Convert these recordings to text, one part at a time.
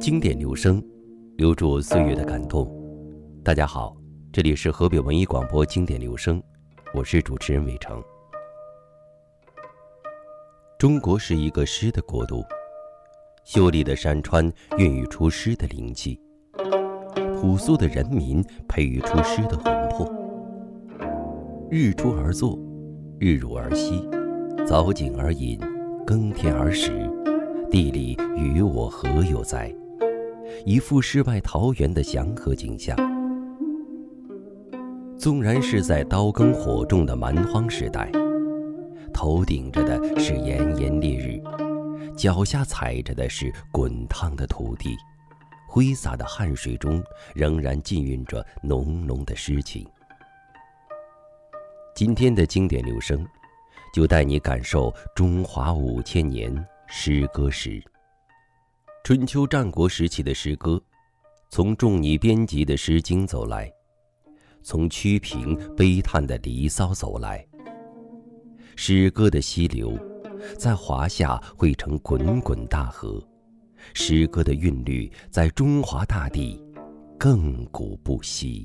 经典留声，留住岁月的感动。大家好，这里是河北文艺广播经典留声，我是主持人伟成。中国是一个诗的国度，秀丽的山川孕育出诗的灵气，朴素的人民培育出诗的魂魄。日出而作，日入而息，早景而饮，耕田而食，地里与我何有哉？一副世外桃源的祥和景象。纵然是在刀耕火种的蛮荒时代，头顶着的是炎炎烈日，脚下踩着的是滚烫的土地，挥洒的汗水中仍然浸润着浓浓的诗情。今天的经典留声，就带你感受中华5000年诗歌史。春秋战国时期的诗歌，从仲尼编辑的《诗经》走来，从屈平悲叹的《离骚》走来。诗歌的溪流，在华夏汇成滚滚大河；诗歌的韵律，在中华大地亘古不息。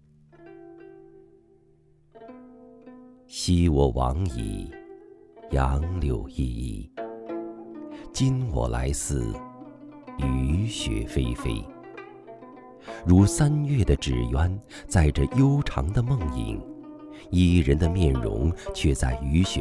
昔我往矣，杨柳依依；今我来思，雨雪霏霏。如3月的纸鸢，载着悠长的梦影，伊人的面容却在雨雪